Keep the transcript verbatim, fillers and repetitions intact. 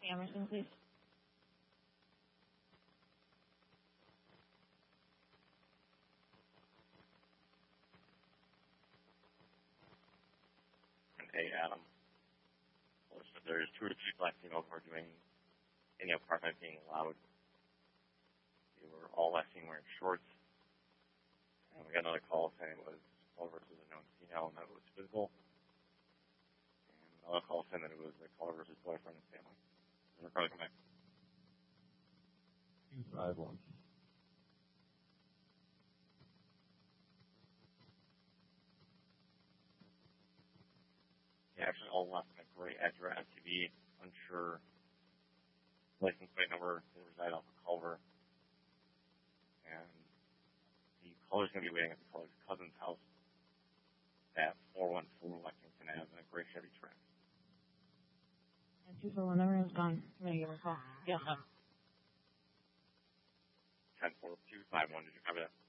Emerson, please. Hey, Adam. Well, so there's two or three black females who are doing in the apartment being loud. They were all last seen wearing shorts. And we got another call saying it was a caller versus a known female and that it was physical. And another call saying that it was a caller versus boyfriend and family. And we're probably coming back. two five one. They actually all left in a gray Acura S U V, unsure license plate number. They reside off of Culver. And the caller's going to be waiting at the caller's cousin's house at four one four Lexington Avenue in a gray Chevy Trax. And two four one, everyone's gone. I'm going to give her a call. Yeah. ten four two five one, did you cover that?